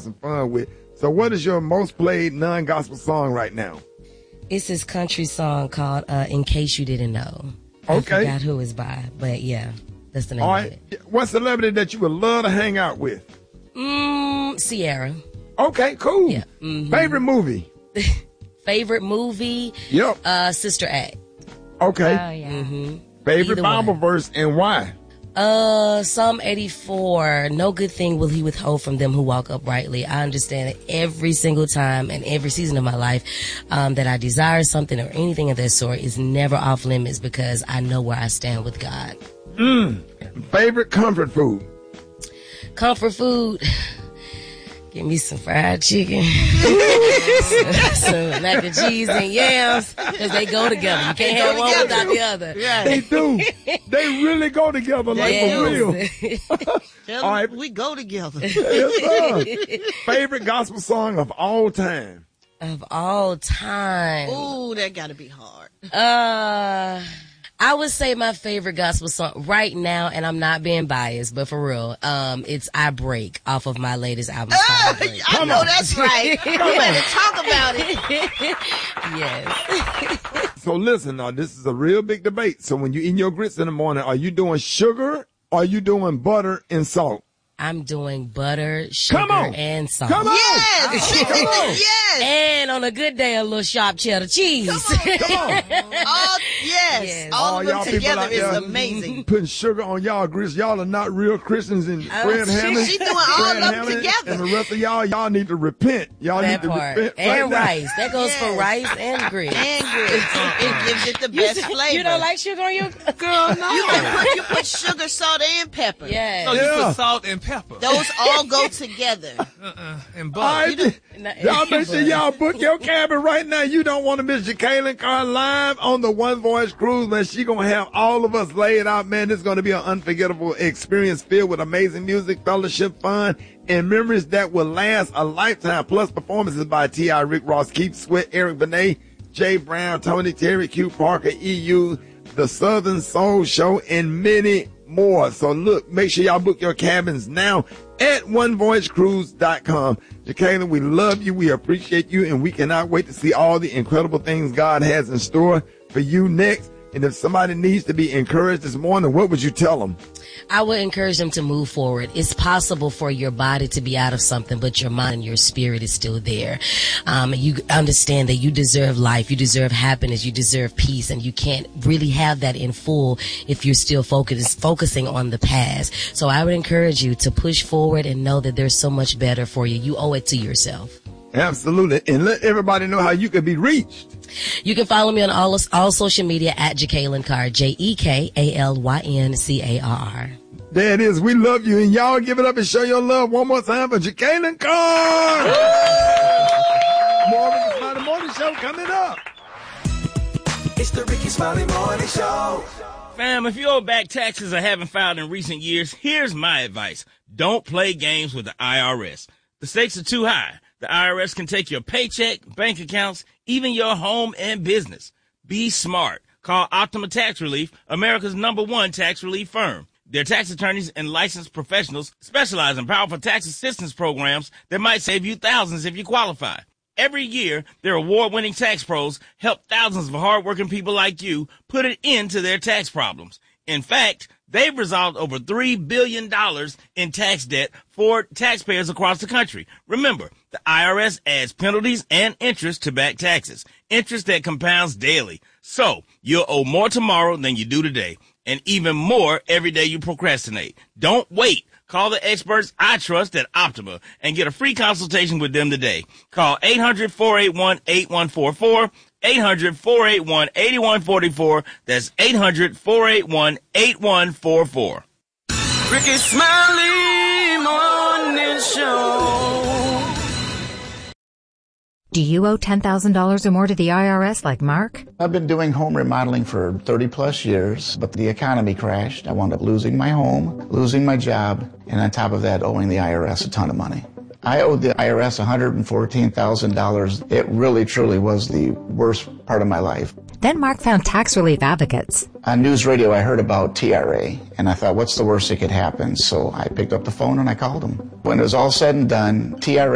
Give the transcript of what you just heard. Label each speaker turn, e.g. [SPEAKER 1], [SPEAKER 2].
[SPEAKER 1] some fun with. So what is your most played non-gospel song right now?
[SPEAKER 2] It's this country song called In Case You Didn't Know.
[SPEAKER 1] Okay.
[SPEAKER 2] I forgot who it's by, but yeah, that's the name
[SPEAKER 1] All
[SPEAKER 2] of
[SPEAKER 1] right.
[SPEAKER 2] it.
[SPEAKER 1] What celebrity that you would love to hang out with?
[SPEAKER 2] Sierra.
[SPEAKER 1] Okay, cool.
[SPEAKER 2] Yeah. Mm-hmm.
[SPEAKER 1] Favorite movie?
[SPEAKER 2] Favorite movie?
[SPEAKER 1] Yep.
[SPEAKER 2] Sister Act.
[SPEAKER 1] Okay.
[SPEAKER 3] Oh, yeah.
[SPEAKER 2] Mm-hmm.
[SPEAKER 1] Favorite
[SPEAKER 2] Either
[SPEAKER 1] Bible
[SPEAKER 2] one.
[SPEAKER 1] verse and why?
[SPEAKER 2] Psalm 84, no good thing will he withhold from them who walk uprightly. I understand that every single time and every season of my life that I desire something or anything of that sort is never off limits because I know where I stand with God.
[SPEAKER 1] Favorite comfort food?
[SPEAKER 2] Comfort food. Give me some fried chicken, some mac and cheese and yams, because they go together. You can't have one without the other.
[SPEAKER 1] They do. They really go together like for real.
[SPEAKER 4] All right. We go together.
[SPEAKER 1] Yes, sir. Favorite gospel song of all time?
[SPEAKER 2] Of all time.
[SPEAKER 4] Ooh, that got to be hard.
[SPEAKER 2] I would say my favorite gospel song right now, and I'm not being biased, but for real, it's I Break off of my latest album.
[SPEAKER 4] I know that's right. You better talk about it.
[SPEAKER 2] Yes.
[SPEAKER 1] So listen, now this is a real big debate. So when you eat your grits in the morning, are you doing sugar or are you doing butter and salt?
[SPEAKER 2] I'm doing butter, sugar, and salt.
[SPEAKER 1] Come on.
[SPEAKER 4] Yes.
[SPEAKER 1] Come on.
[SPEAKER 4] Yes.
[SPEAKER 2] And on a good day, a little sharp cheddar cheese.
[SPEAKER 1] Come on.
[SPEAKER 4] Yes. All of them
[SPEAKER 1] y'all people
[SPEAKER 4] together
[SPEAKER 1] out
[SPEAKER 4] is
[SPEAKER 1] there
[SPEAKER 4] amazing.
[SPEAKER 1] Putting sugar on y'all grits. Y'all are not real Christians. And Fred Hammond,
[SPEAKER 4] She doing all of them together.
[SPEAKER 1] and the rest of y'all need to repent. Y'all
[SPEAKER 2] That
[SPEAKER 1] need to
[SPEAKER 2] part.
[SPEAKER 1] repent.
[SPEAKER 2] And
[SPEAKER 1] right
[SPEAKER 2] rice. That goes for rice and grits.
[SPEAKER 4] And grits. It gives it the best flavor.
[SPEAKER 2] You don't like sugar on your
[SPEAKER 4] Girl, no. You put sugar, salt, and pepper.
[SPEAKER 2] Yes.
[SPEAKER 5] So you put salt and pepper.
[SPEAKER 4] Those all go together.
[SPEAKER 5] And
[SPEAKER 1] All
[SPEAKER 5] butter.
[SPEAKER 1] right, y'all make sure y'all book your cabin right now. You don't want to miss Jacqueline Carr live on the One Voice Cruise, man. She gonna have all of us laid out, man. It's gonna be an unforgettable experience filled with amazing music, fellowship, fun, and memories that will last a lifetime. Plus performances by T.I., Rick Ross, Keith Sweat, Eric Benet, Jay Brown, Tony Terry, Q Parker, EU, The Southern Soul Show, and many more. So look, make sure y'all book your cabins now at onevoicecruise.com. Jacqueline, we love you, we appreciate you, and we cannot wait to see all the incredible things God has in store for you next. And if somebody needs to be encouraged this morning, what would you tell them?
[SPEAKER 2] I would encourage them to move forward. It's possible for your body to be out of something, but your mind and your spirit is still there. You understand that you deserve life, you deserve happiness, you deserve peace, and you can't really have that in full if you're still focusing on the past. So I would encourage you to push forward and know that there's so much better for you. You owe it to yourself.
[SPEAKER 1] Absolutely. And let everybody know how you can be reached.
[SPEAKER 2] You can follow me on all social media at Jacqueline Carr, JEKALYNCARR.
[SPEAKER 1] There it is. We love you. And y'all give it up and show your love one more time for Jacqueline Carr. More of the Smiley Morning Show coming up.
[SPEAKER 6] It's the Ricky Smiley Morning Show.
[SPEAKER 5] Fam, if you owe back taxes or haven't filed in recent years, here's my advice. Don't play games with the IRS. The stakes are too high. The IRS can take your paycheck, bank accounts, even your home and business. Be smart. Call Optima Tax Relief, America's #1 tax relief firm. Their tax attorneys and licensed professionals specialize in powerful tax assistance programs that might save you thousands if you qualify. Every year, their award-winning tax pros help thousands of hardworking people like you put an end to their tax problems. In fact, they've resolved over $3 billion in tax debt for taxpayers across the country. Remember, the IRS adds penalties and interest to back taxes, interest that compounds daily. So you'll owe more tomorrow than you do today, and even more every day you procrastinate. Don't wait. Call the experts I trust at Optima and get a free consultation with them today. Call 800-481-8144. 800-481-8144. That's 800-481-8144.
[SPEAKER 6] Ricky Smiley Morning Show.
[SPEAKER 3] Do you owe $10,000 or more to the IRS like Mark?
[SPEAKER 7] I've been doing home remodeling for 30 plus years, but the economy crashed. I wound up losing my home, losing my job, and on top of that, owing the IRS a ton of money. I owed the IRS $114,000. It really, truly was the worst part of my life.
[SPEAKER 3] Then Mark found Tax Relief Advocates.
[SPEAKER 7] On news radio, I heard about TRA, and I thought, what's the worst that could happen? So I picked up the phone and I called them. When it was all said and done, TRA